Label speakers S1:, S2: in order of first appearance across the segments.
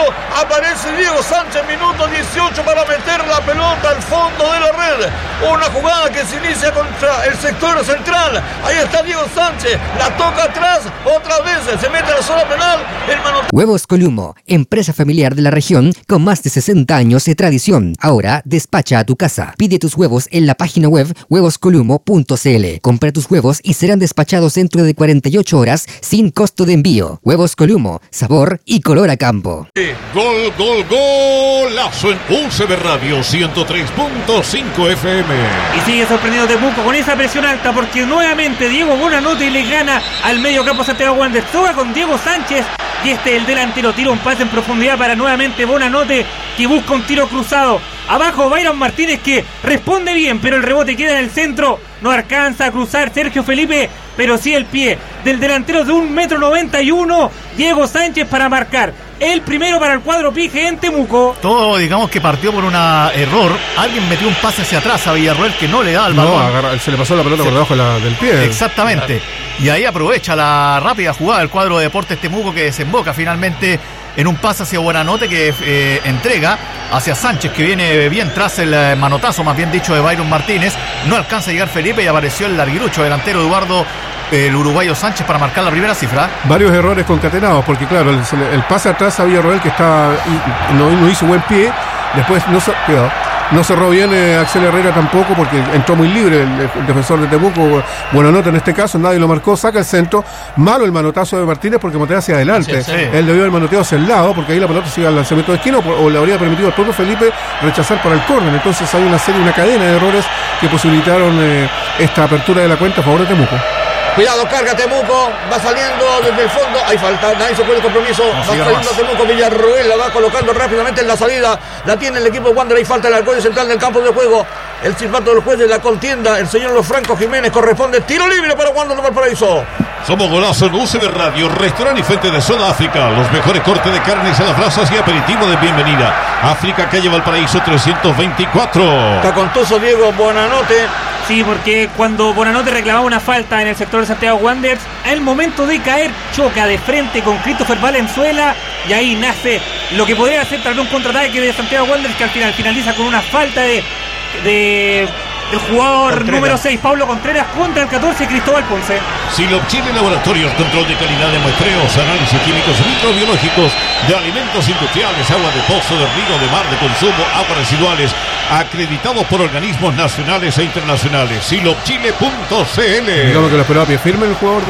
S1: aparece Diego Sánchez, minuto 18 para meter la pelota al fondo de la red. Una jugada que se inicia contra el sector central. Ahí está Diego Sánchez, la toca atrás, otra vez se mete a la zona penal.
S2: Huevos Columo, empresa familiar de la región con más de 60 años de tradición. Ahora despacha a tu casa. Pide tus huevos en la página web huevoscolumo.cl. Compra tus huevos y serán despachados dentro de 48 horas sin costo de envío. Huevos Columo, sabor y color a campo.
S3: Gol, gol, golazo en UCB Radio 103.5 FM.
S4: Y sigue sorprendido Temuco con esa presión alta porque nuevamente Diego Bonanote le gana al medio campo Santiago Wanderers. Toca con Diego Sánchez y el delantero tira un pase en profundidad para nuevamente Bonanote, que busca un tiro cruzado. Abajo Byron Martínez, que responde bien, pero el rebote queda en el centro. No alcanza a cruzar Sergio Felipe, pero sí el pie del delantero de 1,91 m, Diego Sánchez, para marcar el primero para el cuadro Pige en Temuco.
S5: Todo, digamos, que partió por un error. Alguien metió un pase hacia atrás a Villarroel que no le da al balón.
S6: Se le pasó la pelota por debajo del pie.
S5: Exactamente. Y ahí aprovecha la rápida jugada del cuadro de Deportes Temuco, que desemboca finalmente en un pase hacia Buenanote, que entrega hacia Sánchez, que viene bien tras el manotazo, más bien dicho, de Byron Martínez. No alcanza a llegar Felipe y apareció el larguirucho delantero Eduardo, el uruguayo Sánchez, para marcar la primera cifra.
S6: Varios errores concatenados, porque claro, el pase atrás a Villarroel, que no hizo buen pie. Después no cerró bien Axel Herrera tampoco, porque entró muy libre el defensor de Temuco. Buenanote en este caso, nadie lo marcó, saca el centro. Malo el manotazo de Martínez porque motea hacia adelante. Sí. Él debió haber manoteado hacia el lado, porque ahí la pelota sigue al lanzamiento de esquina, o le habría permitido al propio Felipe rechazar para el córner. Entonces hay una cadena de errores que posibilitaron esta apertura de la cuenta a favor de Temuco.
S1: Cuidado, carga Temuco, va saliendo desde el fondo, hay falta, nadie se puede el compromiso, va saliendo Temuco, Villarroel la va colocando rápidamente en la salida, la tiene el equipo de Wander, hay falta en el arco central del campo de juego, el silbato del juez de la contienda, el señor Los Franco Jiménez, corresponde tiro libre para Wander de Valparaíso.
S3: Somos Golazo en UCB Radio, restaurante y fuente de Zona África, los mejores cortes de carnes a las brasas y aperitivo de bienvenida. África, calle Valparaíso 324.
S1: Está contuso Diego Bonanote.
S4: Sí, porque cuando Bonanote reclamaba una falta en el sector de Santiago Wanderers, al momento de caer choca de frente con Christopher Valenzuela, y ahí nace lo que podría ser tal vez un contraataque de Santiago Wanderers, que al final finaliza con una falta del jugador Contreras. Número 6, Pablo Contreras, contra el 14, Cristóbal Ponce.
S3: Silop Chile Laboratorios, control de calidad de muestreos, análisis químicos y microbiológicos de alimentos industriales, agua de pozo, de río, de mar, de consumo, aguas residuales, acreditados por organismos nacionales e internacionales. silopchile.cl.
S6: Digamos que lo esperaba a pie firme el jugador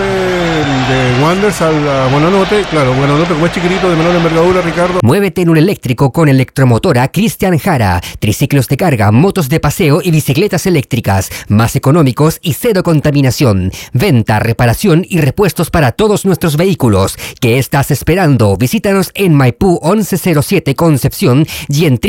S6: de Wanderers a Buenanote. Claro, Buenanote, como es chiquitito, de menor envergadura, Ricardo.
S2: Muévete en un eléctrico con Electromotora Cristian Jara. Triciclos de carga, motos de paseo y bicicletas eléctricas, más económicos y cero contaminación. Venta, reparación y repuestos para todos nuestros vehículos. ¿Qué estás esperando? Visítanos en Maipú 1107 Concepción y en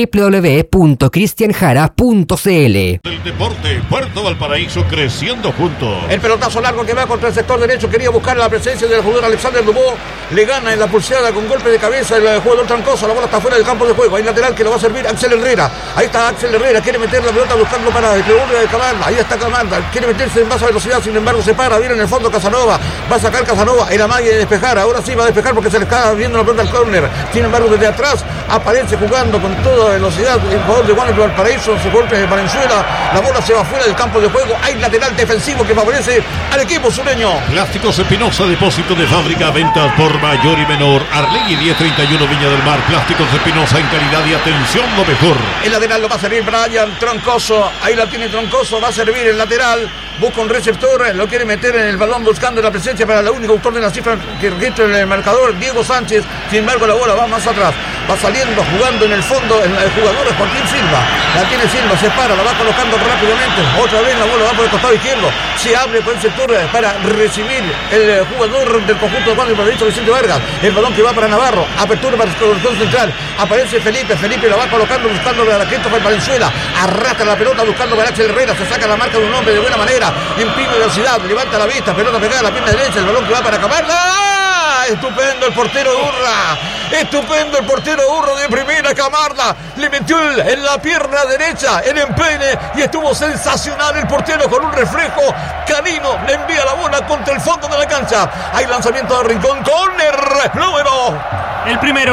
S2: www.cristianjara.cl.
S3: El deporte, Puerto Valparaíso, creciendo juntos.
S1: El pelotazo largo que va contra el sector derecho, quería buscar la presencia del jugador Alexander Dubó, le gana en la pulseada con golpe de cabeza el jugador Trancoso, la bola está fuera del campo de juego, hay lateral que lo va a servir Axel Herrera, ahí está Axel Herrera, quiere meter la pelota buscando para el rebote de Camarda, ahí está Camarda, quiere meterse en base a velocidad, sin embargo se para, viene en el fondo Casanova, va a sacar Casanova, el amague de despejar, ahora sí va a despejar porque se le está viendo la pelota al córner, sin embargo desde atrás aparece jugando con toda velocidad el jugador de Wander de Valparaíso, su golpe de Valenzuela, la bola se va fuera del campo de juego, hay lateral defensivo que favorece al equipo sureño.
S3: Plásticos Espinosa, depósito de fábrica, ventas por mayor y menor. Arlegui 1031 Viña del Mar. Plásticos Espinosa, en calidad y atención lo mejor.
S1: El lateral lo va a servir Brian Troncoso, ahí la tiene Troncoso, va a servir el lateral, busca un receptor, lo quiere meter en el balón buscando la presencia para el único autor de la cifra que registra en el marcador, Diego Sánchez. Sin embargo la bola va más atrás, va saliendo, jugando en el fondo el jugador es Joaquín Silva, la tiene Silva, se para, la va colocando rápidamente, otra vez la bola va por el costado izquierdo, se abre por el sector para recibir el jugador del conjunto de Wander Valparaíso, Vicente Vargas, el balón que va para Navarro, apertura para el sector central, aparece Felipe la va colocando buscando a la Christopher Valenzuela, arrastra la pelota buscando para Axel Herrera, se saca la marca de un hombre de buena manera, imprime velocidad, levanta la vista, pelota pegada a la pierna derecha, el balón que va para Camarda, estupendo el portero Urra, estupendo el portero Urra de primera, Camarda, le metió en la pierna derecha, el empeine, y estuvo sensacional el portero con un reflejo canino, le envía la bola contra el fondo de la cancha, hay lanzamiento de Rincón, córner, número
S4: el primero.